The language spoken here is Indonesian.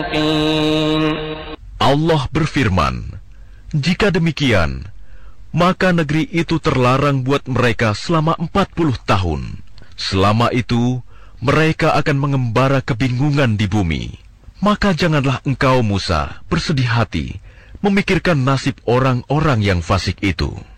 Allah berfirman, jika demikian, maka negeri itu terlarang buat mereka selama 40 tahun. Selama itu, mereka akan mengembara kebingungan di bumi. Maka janganlah engkau, Musa, bersedih hati memikirkan nasib orang-orang yang fasik itu.